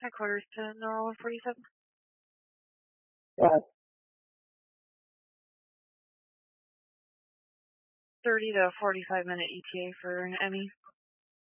Headquarters to Norwell 47. Yeah. 30 to 45 minute ETA for an Emmy.